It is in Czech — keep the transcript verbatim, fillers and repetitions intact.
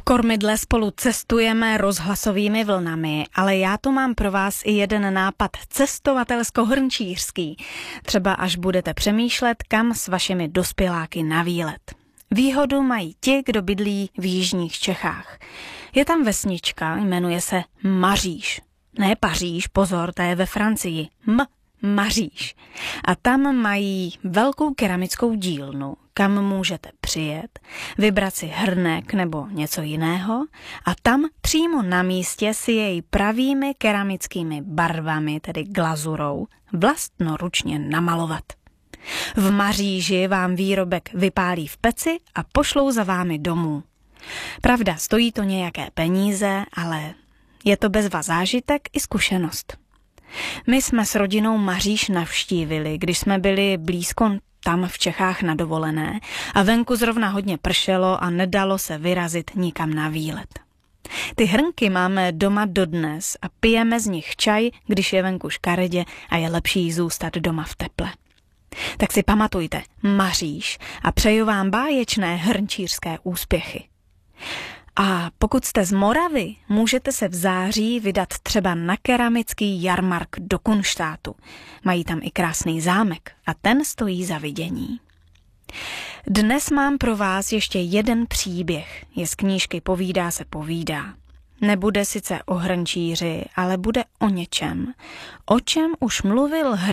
Kormidle spolu cestujeme rozhlasovými vlnami, ale já tu mám pro vás i jeden nápad cestovatelsko-hrnčířský. Třeba až budete přemýšlet, kam s vašimi dospěláky na výlet. Výhodu mají ti, kdo bydlí v jižních Čechách. Je tam vesnička, jmenuje se Maříž. Ne Paříž, pozor, ta je ve Francii. M. Maříž. A tam mají velkou keramickou dílnu, kam můžete přijet, vybrat si hrnek nebo něco jiného a tam přímo na místě si jej pravými keramickými barvami, tedy glazurou, vlastnoručně namalovat. V Maříži vám výrobek vypálí v peci a pošlou za vámi domů. Pravda, stojí to nějaké peníze, ale je to bezva zážitek i zkušenost. My jsme s rodinou Maříž navštívili, když jsme byli blízko tam v Čechách na dovolené a venku zrovna hodně pršelo a nedalo se vyrazit nikam na výlet. Ty hrnky máme doma dodnes a pijeme z nich čaj, když je venku škaredě a je lepší zůstat doma v teple. Tak si pamatujte, Maříž, a přeju vám báječné hrnčířské úspěchy. A pokud jste z Moravy, můžete se v září vydat třeba na keramický jarmark do Kunštátu. Mají tam i krásný zámek a ten stojí za vidění. Dnes mám pro vás ještě jeden příběh. Je z knížky Povídá se povídá. Nebude sice o hrnčíři, ale bude o něčem, o čem už mluvil